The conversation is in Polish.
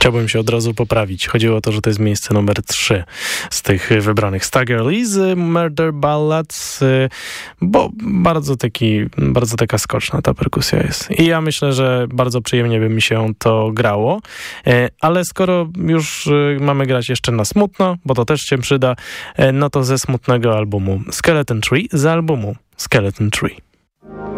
Chciałbym się od razu poprawić. Chodziło o to, że to jest miejsce numer 3 z tych wybranych. Stagger Lee z Murder Ballads, bo bardzo taka skoczna ta perkusja jest. I ja myślę, że bardzo przyjemnie by mi się to grało, ale skoro już mamy grać jeszcze na smutno, bo to też się przyda, no to ze smutnego albumu Skeleton Tree, z albumu Skeleton Tree.